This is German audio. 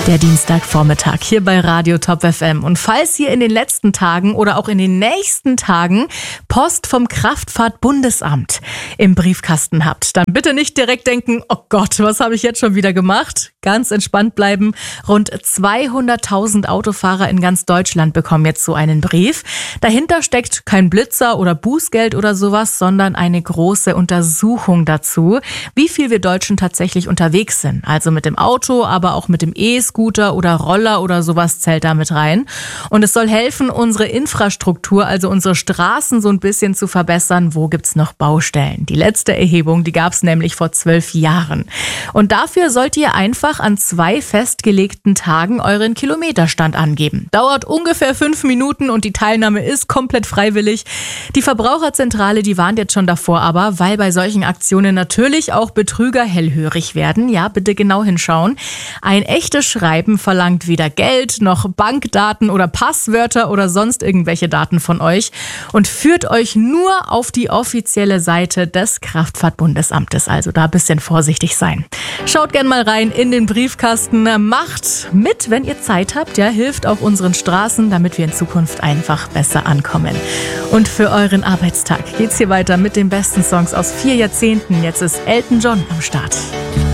Der Dienstagvormittag hier bei Radio Top FM. Und falls ihr in den letzten Tagen oder auch in den nächsten Tagen Post vom Kraftfahrt-Bundesamt im Briefkasten habt, dann bitte nicht direkt denken, oh Gott, was habe ich jetzt schon wieder gemacht? Ganz entspannt bleiben. Rund 200.000 Autofahrer in ganz Deutschland bekommen jetzt so einen Brief. Dahinter steckt kein Blitzer oder Bußgeld oder sowas, sondern eine große Untersuchung dazu, wie viel wir Deutschen tatsächlich unterwegs sind. Also mit dem Auto, aber auch mit dem E-Scooter oder Roller oder sowas zählt da mit rein. Und es soll helfen, unsere Infrastruktur, also unsere Straßen so ein bisschen zu verbessern. Wo gibt's noch Baustellen? Die letzte Erhebung, die gab's nämlich vor 12 Jahren. Und dafür sollt ihr einfach an 2 festgelegten Tagen euren Kilometerstand angeben. Dauert ungefähr 5 Minuten und die Teilnahme ist komplett freiwillig. Die Verbraucherzentrale, die warnt jetzt schon davor aber, weil bei solchen Aktionen natürlich auch Betrüger hellhörig werden. Ja, bitte genau hinschauen. Ein echtes Schreiben verlangt weder Geld noch Bankdaten oder Passwörter oder sonst irgendwelche Daten von euch und führt euch nur auf die offizielle Seite des Kraftfahrt-Bundesamtes. Also da ein bisschen vorsichtig sein. Schaut gern mal rein in den Briefkasten. Macht mit, wenn ihr Zeit habt. Ja, hilft auch unseren Straßen, damit wir in Zukunft einfach besser ankommen. Und für euren Arbeitstag geht's hier weiter mit den besten Songs aus 4 Jahrzehnten. Jetzt ist Elton John am Start.